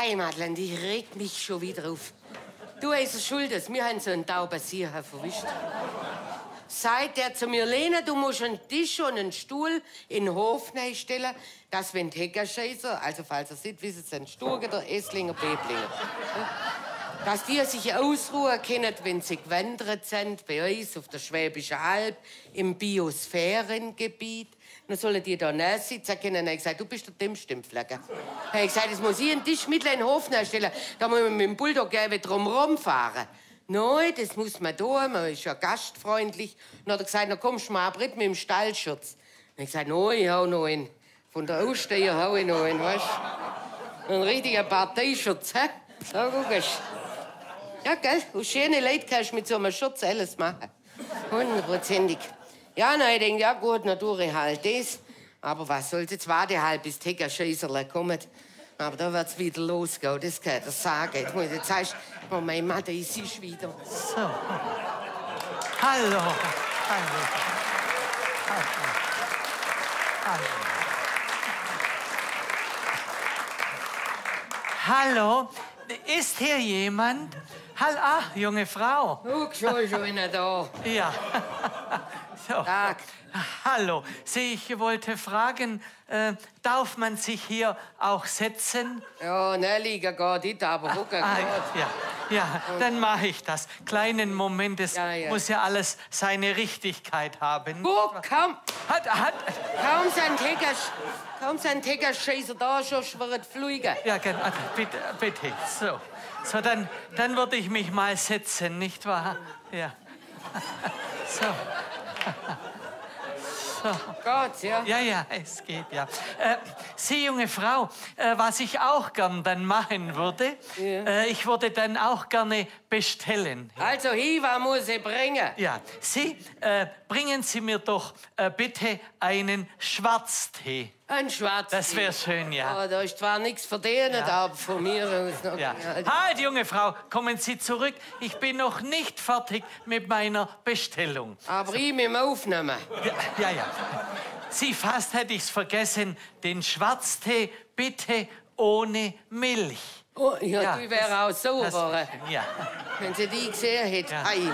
Heimatland, die regt mich schon wieder auf. Du ist schuld, wir haben so einen Taubasier verwischt. Seit der zu mir, Lena, du musst einen Tisch und einen Stuhl in den Hof stellen, dass wenn die Heckerscheißer, also falls ihr seht, wissen Sie, ein Sturge der Esslinger Beblinge, dass die sich ausruhen können, wenn sie gewandert sind, bei uns auf der Schwäbischen Alb, im Biosphärengebiet. Dann sollen die da nicht sitzen können. Dann habe ich gesagt, du bist der Dümmste im Flecken. Dann habe ich gesagt, jetzt muss ich einen Tisch mitten in den Hof stellen, da muss man mit dem Bulldog drumherum fahren. Nein, das muss man tun, man ist ja gastfreundlich. Dann hat er gesagt, dann kommst du mal ab mit dem Stallschutz. Dann habe ich gesagt, nein, ich hau noch einen. Von der Aussteiger hau ich noch einen, weißt du? Ein richtiger Parteischutz, hä? So, guckst. Ja, gell? Und schöne Leute kannst du mit so einem Schutz alles machen. 100%. Ja, na, ich denke, ja gut, natürlich halt das. Aber was soll's jetzt warten, halt, bis die Heckerscheißerle kommen. Aber da wird's wieder losgehen, das kann ich dir sagen. Jetzt sagst du, oh, meine Mutter ist wieder. So. Hallo. Hallo. Hallo. Hallo. Ist hier jemand? Hallo, ach, junge Frau. Guck schon wieder da. Ja. So. Tag. Hallo. Ich wollte fragen, darf man sich hier auch setzen? Ja, ne, liegen geht nicht, aber gucken geht. Ja, dann mache ich das. Kleinen Moment, es Ja. muss ja alles seine Richtigkeit haben. Guck, kaum Hat. sein Heckerscheißer da, schon schwirrt fliegen. Ja, genau. Bitte, bitte. So, dann würde ich mich mal setzen, nicht wahr? Ja. So. So. Gott, ja. Ja, es geht, ja. Sie, junge Frau, was ich auch gern dann machen würde, ich würde dann auch gerne bestellen. Also, Hiva muss ich bringen. Ja, Sie, bringen Sie mir doch bitte einen Schwarztee. Ein Schwarz. Das wäre schön, ja. Oh, da ist zwar nichts verdient, aber von mir aus noch. Ja. Halt, junge Frau, kommen Sie zurück. Ich bin noch nicht fertig mit meiner Bestellung. Aber ich mit dem Aufnehmen. Ja. Sie, fast hätte ich's vergessen. Den Schwarztee bitte ohne Milch. Oh, ja, die wäre auch so das, geworden. ja. Wenn sie die gesehen hätte. Ja. Ei.